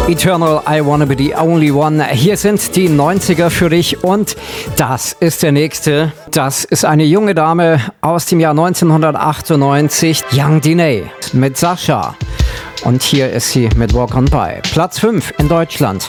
Eternal, I Wanna Be The Only One. Hier sind die 90er für dich und das ist der nächste. Das ist eine junge Dame aus dem Jahr 1998, Young Diney mit Sascha. Und hier ist sie mit Walk On By. Platz 5 in Deutschland.